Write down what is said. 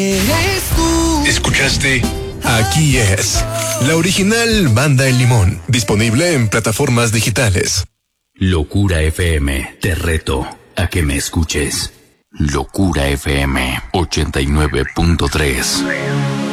Eres tú. ¿Escuchaste? Aquí es la original Banda El Limón, disponible en plataformas digitales. Locura FM, te reto a que me escuches. Locura FM 89.3.